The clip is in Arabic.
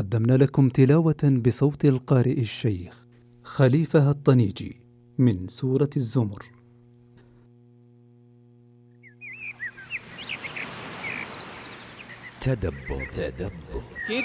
قدمنا لكم تلاوة بصوت القارئ الشيخ خليفة الطنيجي من سورة الزمر. تدبر